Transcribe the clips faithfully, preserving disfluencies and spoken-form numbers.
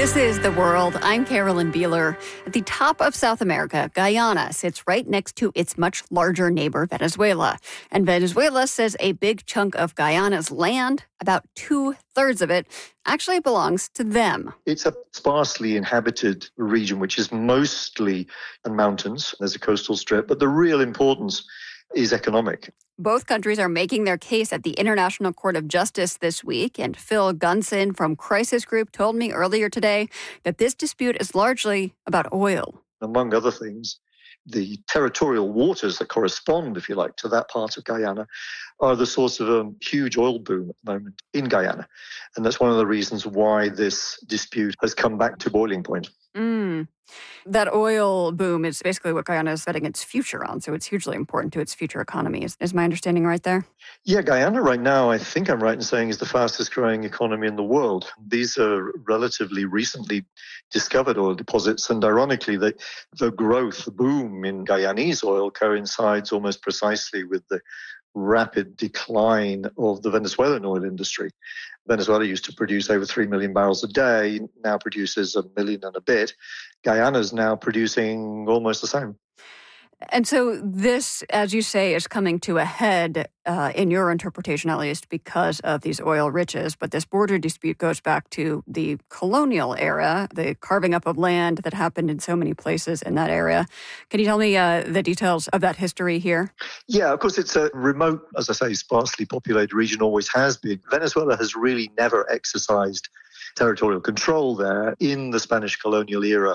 This is The World. I'm Carolyn Beeler. At the top of South America, Guyana sits right next to its much larger neighbor, Venezuela. And Venezuela says a big chunk of Guyana's land, about two-thirds of it, actually belongs to them. It's a sparsely inhabited region, which is mostly in mountains. There's a coastal strip, but the real importance is economic. Both countries are making their case at the International Court of Justice this week, and Phil Gunson from Crisis Group told me earlier today that this dispute is largely about oil. Among other things, the territorial waters that correspond, if you like, to that part of Guyana are the source of a huge oil boom at the moment in Guyana. And that's one of the reasons why this dispute has come back to boiling point. Mm. That oil boom is basically what Guyana is betting its future on, so it's hugely important to its future economy. Is, is my understanding right there? Yeah, Guyana right now, I think I'm right in saying, is the fastest growing economy in the world. These are relatively recently discovered oil deposits, and ironically, the, the growth, the boom in Guyanese oil coincides almost precisely with the rapid decline of the Venezuelan oil industry. Venezuela used to produce over three million barrels a day, now produces a million and a bit. Guyana is now producing almost the same. And so this, as you say, is coming to a head, uh, in your interpretation at least, because of these oil riches. But this border dispute goes back to the colonial era, the carving up of land that happened in so many places in that area. Can you tell me uh, the details of that history here? Yeah, of course, it's a remote, as I say, sparsely populated region, always has been. Venezuela has really never exercised territorial control there. In the Spanish colonial era,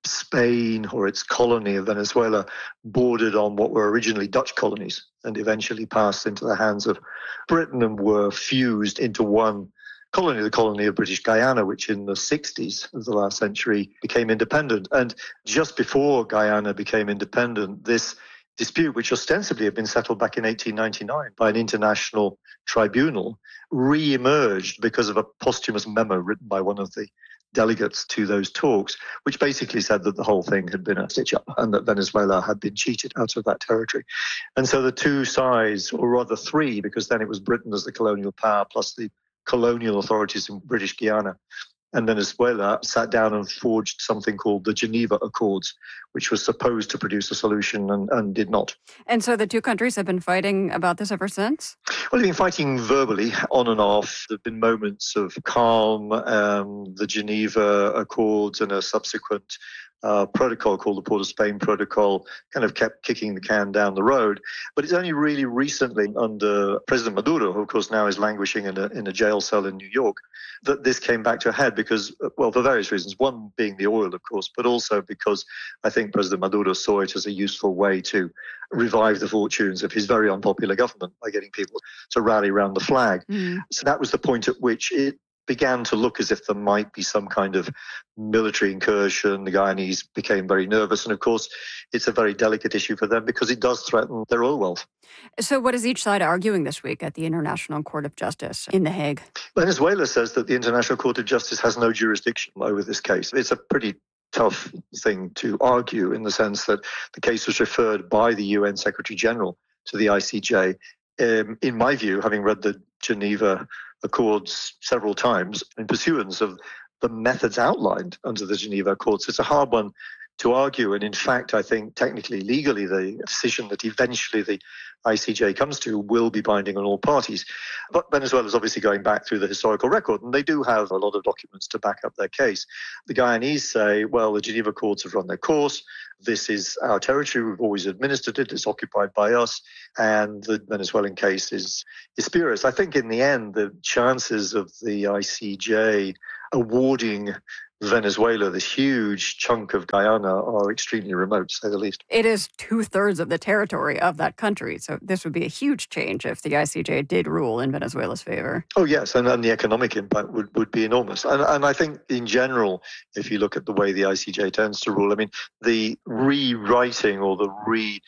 Spain, or its colony of Venezuela, bordered on what were originally Dutch colonies and eventually passed into the hands of Britain and were fused into one colony, the colony of British Guyana, which in the sixties of the last century became independent. And just before Guyana became independent, this dispute, which ostensibly had been settled back in eighteen ninety-nine by an international tribunal, re-emerged because of a posthumous memo written by one of the delegates to those talks, which basically said that the whole thing had been a stitch-up and that Venezuela had been cheated out of that territory. And so the two sides, or rather three, because then it was Britain as the colonial power plus the colonial authorities in British Guyana and Venezuela, sat down and forged something called the Geneva Accords, which was supposed to produce a solution and, and did not. And so the two countries have been fighting about this ever since? Well, they've been fighting verbally, on and off. There have been moments of calm, um, the Geneva Accords and a subsequent uh, protocol called the Port of Spain Protocol kind of kept kicking the can down the road. But it's only really recently under President Maduro, who of course now is languishing in a, in a jail cell in New York, that this came back to a head because, well, for various reasons. One being the oil, of course, but also because I think President Maduro saw it as a useful way to revive the fortunes of his very unpopular government by getting people to rally around the flag. Mm. So that was the point at which it began to look as if there might be some kind of military incursion. The Guyanese became very nervous. And of course, it's a very delicate issue for them because it does threaten their oil wealth. So what is each side arguing this week at the International Court of Justice in The Hague? Venezuela says that the International Court of Justice has no jurisdiction over this case. It's a pretty tough thing to argue in the sense that the case was referred by the U N Secretary General to the I C J. Um, in my view, having read the Geneva Accords several times in pursuance of the methods outlined under the Geneva Accords, it's a hard one to argue. And in fact, I think technically, legally, the decision that eventually the I C J comes to will be binding on all parties. But Venezuela is obviously going back through the historical record, and they do have a lot of documents to back up their case. The Guyanese say, well, the Geneva Accords have run their course. This is our territory. We've always administered it. It's occupied by us. And the Venezuelan case is, is spurious. I think in the end, the chances of the I C J awarding Venezuela, this huge chunk of Guyana, are extremely remote, to say the least. It is two-thirds of the territory of that country, so this would be a huge change if the I C J did rule in Venezuela's favor. Oh, yes, and, and the economic impact would, would be enormous. And, and I think, in general, if you look at the way the I C J tends to rule, I mean, the rewriting or the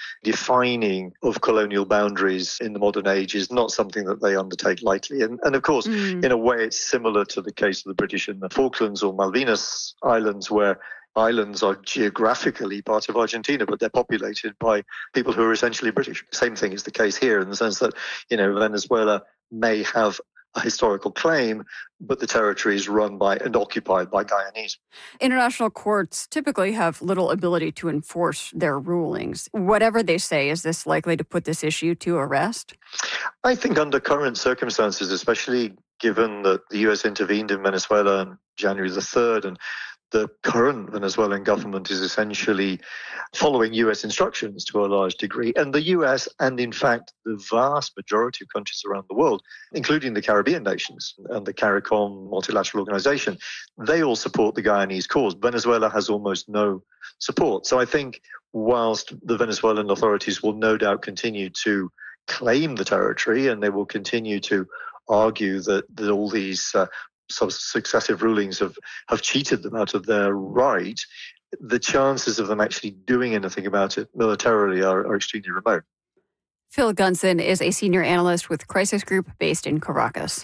redefining of colonial boundaries in the modern age is not something that they undertake lightly. And, and of course, mm. in a way, it's similar to the case of the British in the Falklands or Malvinas Islands, where islands are geographically part of Argentina, but they're populated by people who are essentially British. Same thing is the case here in the sense that, you know, Venezuela may have a historical claim, but the territory is run by and occupied by Guyanese. International courts typically have little ability to enforce their rulings. Whatever they say, is this likely to put this issue to rest? I think under current circumstances, especially given that the U S intervened in Venezuela on January the third, and the current Venezuelan government is essentially following U S instructions to a large degree. And the U S, and in fact, the vast majority of countries around the world, including the Caribbean nations and the CARICOM multilateral organization, they all support the Guyanese cause. Venezuela has almost no support. So I think whilst the Venezuelan authorities will no doubt continue to claim the territory, and they will continue to argue that, that all these uh, sort of successive rulings have, have cheated them out of their right, the chances of them actually doing anything about it militarily are, are extremely remote. Phil Gunson is a senior analyst with Crisis Group based in Caracas.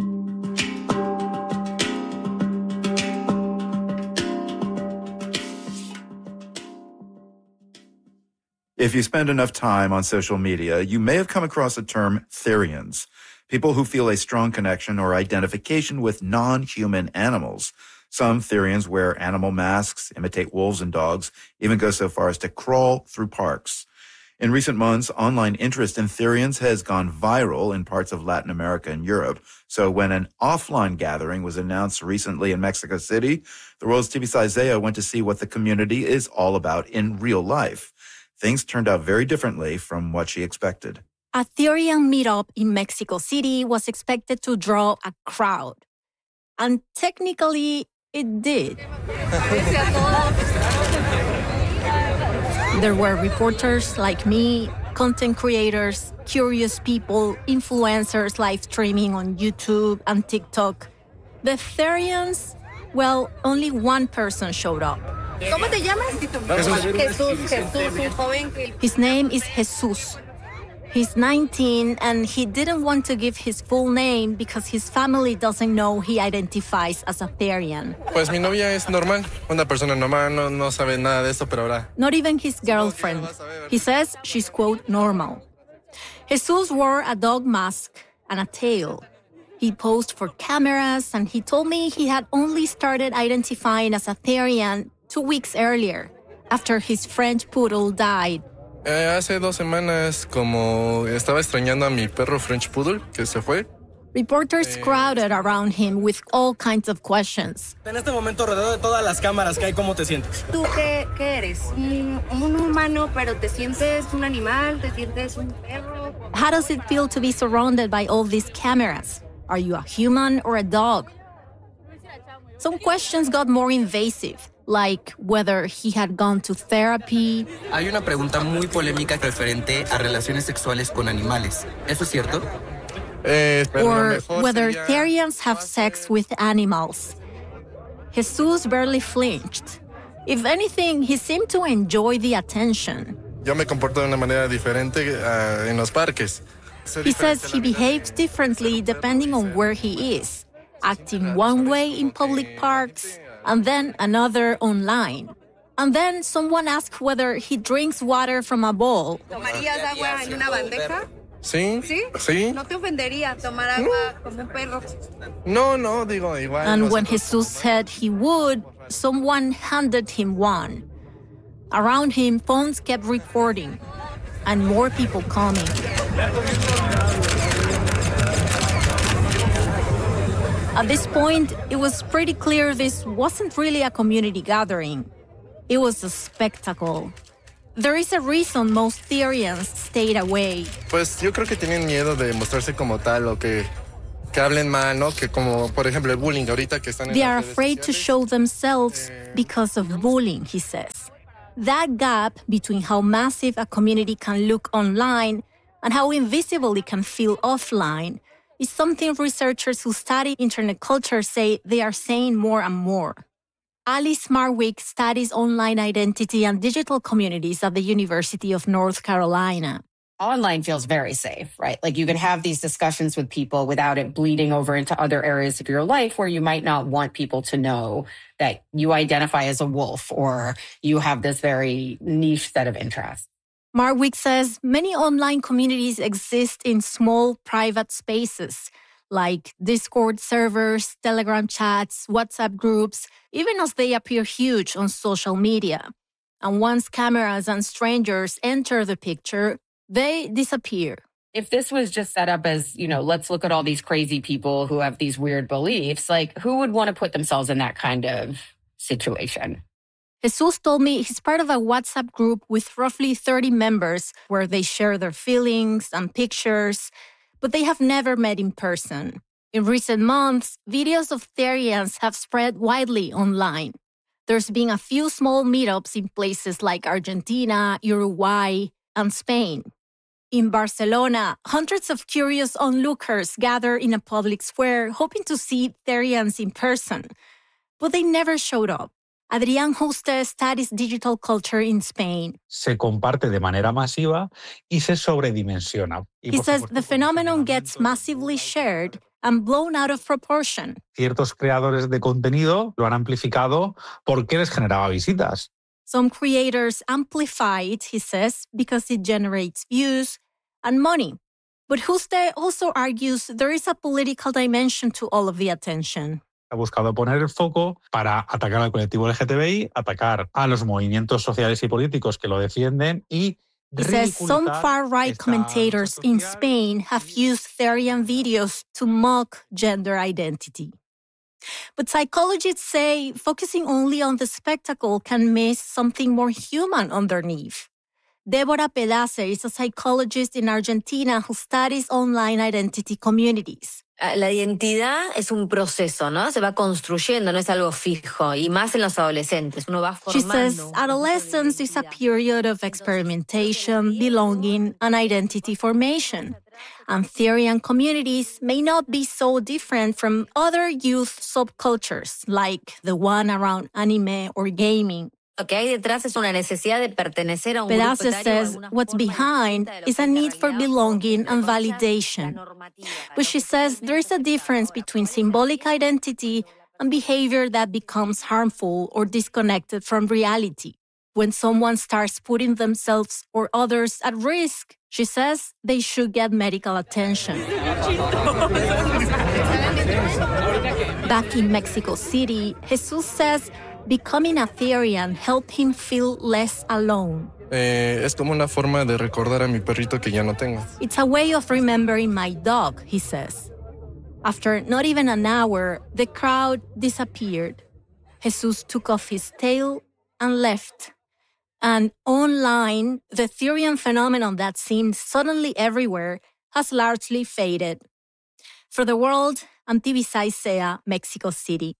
If you spend enough time on social media, you may have come across the term Therians, people who feel a strong connection or identification with non-human animals. Some Therians wear animal masks, imitate wolves and dogs, even go so far as to crawl through parks. In recent months, online interest in Therians has gone viral in parts of Latin America and Europe. So when an offline gathering was announced recently in Mexico City, the world's Tibisay Zaya went to see what the community is all about in real life. Things turned out very differently from what she expected. A Therian meetup in Mexico City was expected to draw a crowd. And technically, it did. There were reporters like me, content creators, curious people, influencers live streaming on YouTube and TikTok. The Therians, well, only one person showed up. ¿Cómo te llamas? Jesús, Jesús, un joven que... His name is Jesus. He's nineteen, and he didn't want to give his full name because his family doesn't know he identifies as a Therian. Pues mi novia es normal, una persona normal, no, no sabe nada de esto, pero ahora... Not even his girlfriend. He says she's, quote, normal. Jesus wore a dog mask and a tail. He posed for cameras, and he told me he had only started identifying as a Therian two weeks earlier, after his French poodle died. Eh, hace dos semanas, como estaba extrañando a mi perro French Poodle, que se fue. Reporters crowded around him with all kinds of questions. En este momento, rodeado de todas las cámaras que hay, ¿cómo te sientes? ¿Tú qué, qué eres? Un, un humano, pero ¿te sientes un animal? ¿Te sientes un perro? How does it feel to be surrounded by all these cameras? Are you a human or a dog? Some questions got more invasive, like whether he had gone to therapy. Hay una pregunta muy polémica referente a relaciones sexuales con animales. ¿Eso es cierto? Eh, Or whether Therians have sex with animals. Jesus barely flinched. If anything, he seemed to enjoy the attention. Yo me comporto de una manera diferente uh, en los parques. He says he behaves differently depending on where he is, acting one way in public parks and then another online. And then someone asked whether he drinks water from a bowl. ¿Tomarías agua en una bandeja? Sí, ¿Sí? sí. ¿No te ofendería tomar agua como un perro? No, no, digo igual. And when Jesus said he would, someone handed him one. Around him, phones kept recording, and more people coming. At this point, it was pretty clear this wasn't really a community gathering. It was a spectacle. There is a reason most Therians stayed away. Pues yo creo que tienen miedo de mostrarse como tal o que, que hablen mal, ¿no? Que como, por ejemplo, el bullying ahorita que están en They las are redes afraid to sociales. show themselves because of bullying, he says. That gap between how massive a community can look online and how invisible it can feel offline is something researchers who study internet culture say they are saying more and more. Alice Marwick studies online identity and digital communities at the University of North Carolina. Online feels very safe, right? Like you can have these discussions with people without it bleeding over into other areas of your life where you might not want people to know that you identify as a wolf or you have this very niche set of interests. Marwick says many online communities exist in small, private spaces, like Discord servers, Telegram chats, WhatsApp groups, even as they appear huge on social media. And once cameras and strangers enter the picture, they disappear. If this was just set up as, you know, let's look at all these crazy people who have these weird beliefs, like who would want to put themselves in that kind of situation? Jesus told me he's part of a WhatsApp group with roughly thirty members where they share their feelings and pictures, but they have never met in person. In recent months, videos of Therians have spread widely online. There's been a few small meetups in places like Argentina, Uruguay, and Spain. In Barcelona, hundreds of curious onlookers gather in a public square hoping to see Therians in person, but they never showed up. Adrián Juste studies digital culture in Spain. Se comparte de manera masiva y se sobredimensiona. He says the phenomenon gets massively shared and blown out of proportion. Ciertos creadores de contenido lo han amplificado porque les generaba visitas. Some creators amplify it, he says, because it generates views and money. But Juste also argues there is a political dimension to all of the attention. Ha buscado poner el foco para atacar al colectivo L G T B I, atacar a los movimientos sociales y políticos que lo defienden y he says some far-right commentators in Spain have used Therian videos to mock gender identity. But psychologists say focusing only on the spectacle can miss something more human underneath. Débora Pedace is a psychologist in Argentina who studies online identity communities. La identidad es un proceso, ¿no? Se va construyendo, no es algo fijo, y más en los adolescentes. Uno va formando. She says adolescence is a period of experimentation, belonging, and identity formation. And Therian communities may not be so different from other youth subcultures, like the one around anime or gaming. Lo que hay detrás es una necesidad de pertenecer a un Pedace grupo etario. says what's behind is a need for belonging and validation. But she says there is a difference between symbolic identity and behavior that becomes harmful or disconnected from reality. When someone starts putting themselves or others at risk, she says they should get medical attention. Back in Mexico City, Jesus says becoming a Therian helped him feel less alone. Eh, es como una forma de recordar a mi perrito que ya no tengo. It's a way of remembering my dog, he says. After not even an hour, the crowd disappeared. Jesus took off his tail and left. And online, the Therian phenomenon that seemed suddenly everywhere has largely faded. For the world, I'm Tibisay Sea, Mexico City.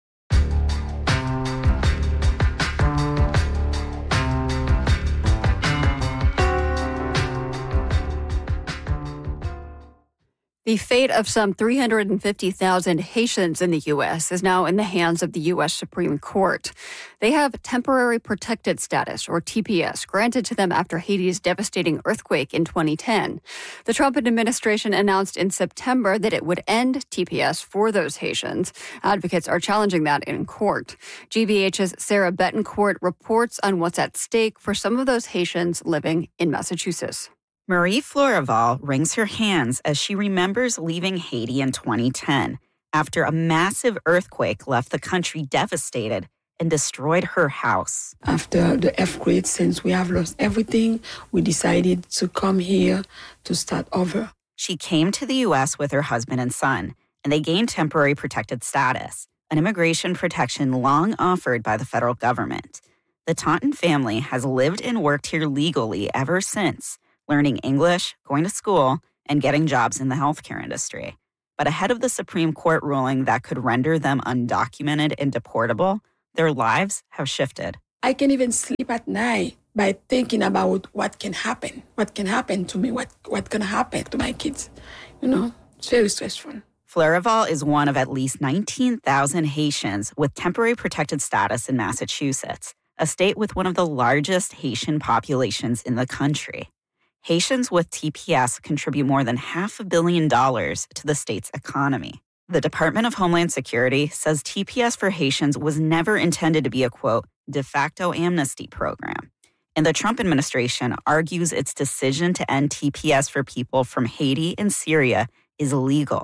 The fate of some three hundred fifty thousand Haitians in the U S is now in the hands of the U S Supreme Court. They have temporary protected status, or T P S, granted to them after Haiti's devastating earthquake in twenty ten. The Trump administration announced in September that it would end T P S for those Haitians. Advocates are challenging that in court. G B H's Sarah Betancourt reports on what's at stake for some of those Haitians living in Massachusetts. Marie Floreval wrings her hands as she remembers leaving Haiti in twenty ten after a massive earthquake left the country devastated and destroyed her house. After the earthquake, since we have lost everything, we decided to come here to start over. She came to the U S with her husband and son, and they gained temporary protected status, an immigration protection long offered by the federal government. The Taunton family has lived and worked here legally ever since, learning English, going to school, and getting jobs in the healthcare industry. But ahead of the Supreme Court ruling that could render them undocumented and deportable, their lives have shifted. I can't even sleep at night by thinking about what can happen, what can happen to me, what what can happen to my kids. You know, it's very stressful. Floreval is one of at least nineteen thousand Haitians with temporary protected status in Massachusetts, a state with one of the largest Haitian populations in the country. Haitians with T P S contribute more than half a billion dollars to the state's economy. The Department of Homeland Security says T P S for Haitians was never intended to be a, quote, de facto amnesty program. And the Trump administration argues its decision to end T P S for people from Haiti and Syria is illegal,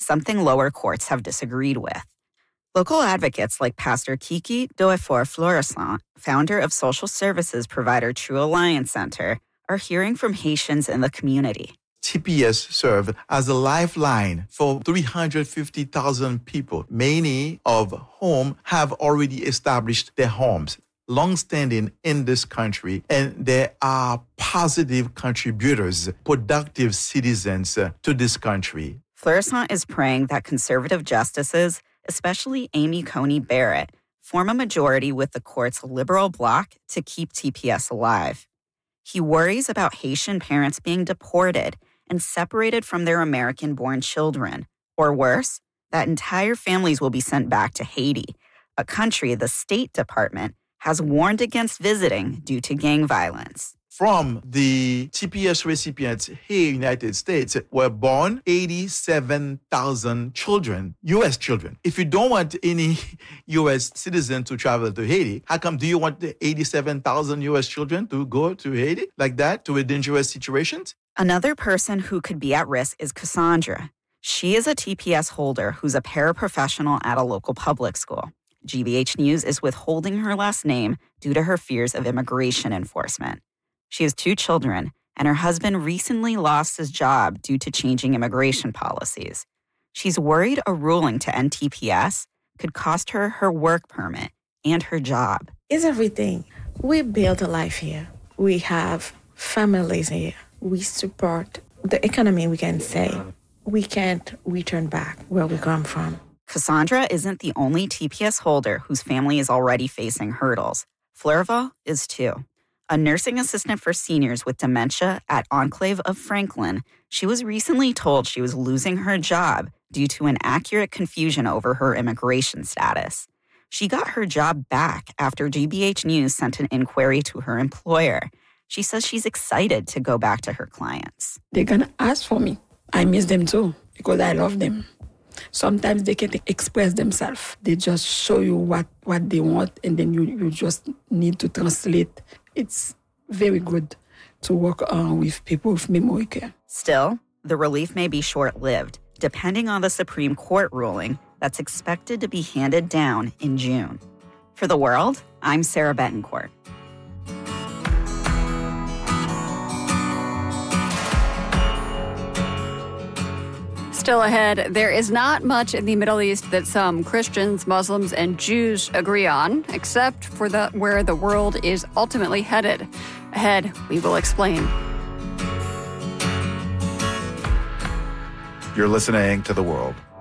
something lower courts have disagreed with. Local advocates like Pastor Kiki Doefor-Florissant, founder of social services provider True Alliance Center, are hearing from Haitians in the community. T P S served as a lifeline for three hundred fifty thousand people, many of whom have already established their homes, long-standing in this country, and they are positive contributors, productive citizens to this country. Florissant is praying that conservative justices, especially Amy Coney Barrett, form a majority with the court's liberal bloc to keep T P S alive. He worries about Haitian parents being deported and separated from their American-born children, or worse, that entire families will be sent back to Haiti, a country the State Department has warned against visiting due to gang violence. From the T P S recipients here in the United States were born eighty-seven thousand children, U S children. If you don't want any U S citizen to travel to Haiti, how come do you want the eighty-seven thousand U S children to go to Haiti like that, to a dangerous situations? Another person who could be at risk is Cassandra. She is a T P S holder who's a paraprofessional at a local public school. G B H News is withholding her last name due to her fears of immigration enforcement. She has two children, and her husband recently lost his job due to changing immigration policies. She's worried a ruling to end T P S could cost her her work permit and her job. It's everything. We build a life here. We have families here. We support the economy, we can say. We can't return back where we come from. Cassandra isn't the only T P S holder whose family is already facing hurdles. Fleurville is too. A nursing assistant for seniors with dementia at Enclave of Franklin, she was recently told she was losing her job due to an accurate confusion over her immigration status. She got her job back after G B H News sent an inquiry to her employer. She says she's excited to go back to her clients. They're going to ask for me. I miss them too because I love them. Sometimes they can't express themselves. They just show you what, what they want, and then you, you just need to translate. It's very good to work uh, with people with memory care. Still, the relief may be short-lived, depending on the Supreme Court ruling that's expected to be handed down in June. For The World, I'm Sarah Betancourt. Still ahead, there is not much in the Middle East that some Christians, Muslims, and Jews agree on, except for the where the world is ultimately headed. Ahead, we will explain. You're listening to The World.